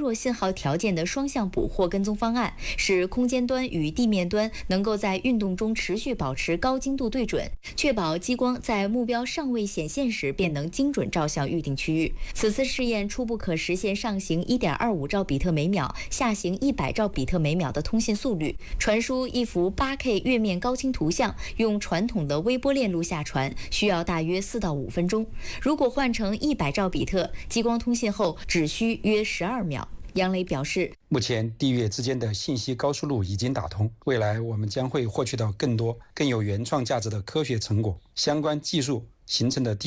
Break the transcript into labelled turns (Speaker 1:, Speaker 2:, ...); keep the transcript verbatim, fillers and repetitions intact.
Speaker 1: 弱信号条件的双向捕获跟踪方案，使空间端与地面端能够在运动中持续保持高精度对准，确保激光在目标尚未显现时便能精准照向预定区域。此次试验初步可实现上行 一点二五兆比特每秒、下行一百兆比特每秒的通信速率，传输一幅 八K 月面高清图像，用传统的微波链路下传，需要大约四到五分钟。如果换成一百兆比特，激光通信后只需约十二秒。杨磊表示，
Speaker 2: 目前地月之间的信息高速路已经打通，未来我们将会获取到更多更有原创价值的科学成果。相关技术形成的